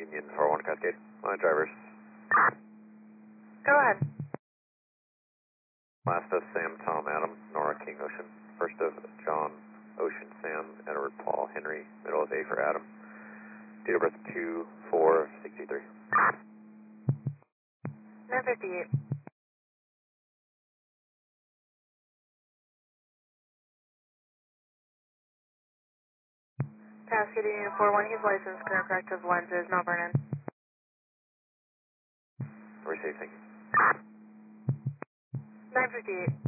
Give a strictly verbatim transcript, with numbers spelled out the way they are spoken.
Union four one Cascade. My drivers. Go ahead. Last of Sam, Tom, Adam, Nora, King, Ocean. First of John, Ocean, Sam, Edward, Paul, Henry. Middle of A for Adam. Date of birth two four sixty-three. nine fifty-eight. Cascade Union four one, he's licensed, current corrective lenses, Mount Vernon. Receive, thank you. nine fifty-eight.